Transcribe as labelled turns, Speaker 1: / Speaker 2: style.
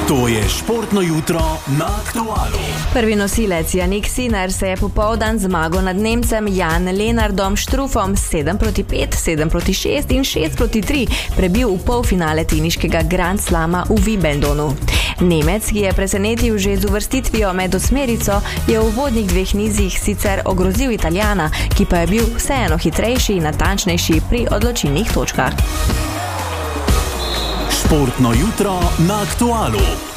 Speaker 1: To je športno jutro na Aktualu.
Speaker 2: Prvi nosilec Jannik Sinner se je popoldan zmago nad Nemcem Jan Lennardom Struffom 7-5, 7-6 in 6-3 prebil v polfinale teniškega Grand Slama v Wimbledonu. Nemec, ki je presenetil že z uvrstitvijo med osmerico, je v uvodnih dveh nizih sicer ogrozil Italijana, ki pa je bil vseeno hitrejši in natančnejši pri odločilnih točkah.
Speaker 1: Športno jutro na Aktualu.